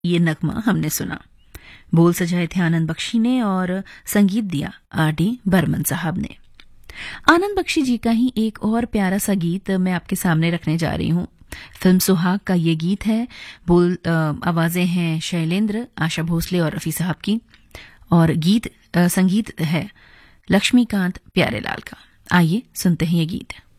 ये नगमा हमने सुना। बोल सजाए थे आनंद बख्शी ने और संगीत दिया R.D. बर्मन साहब ने। आनंद बख्शी जी का ही एक और प्यारा सा गीत मैं आपके सामने रखने जा रही हूँ। फिल्म सुहाग का ये गीत है। आवाजें हैं शैलेंद्र, आशा भोसले और रफी साहब की, और संगीत है लक्ष्मीकांत प्यारेलाल का। आइए सुनते हैं ये गीत।